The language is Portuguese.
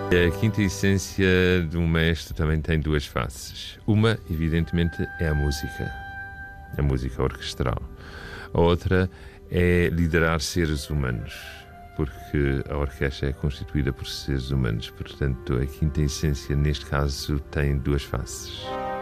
A quinta essência de um mestre também tem duas faces. Uma, evidentemente, é a música orquestral. A outra é liderar seres humanos, porque a orquestra é constituída por seres humanos. Portanto, a quinta essência, neste caso, tem duas faces.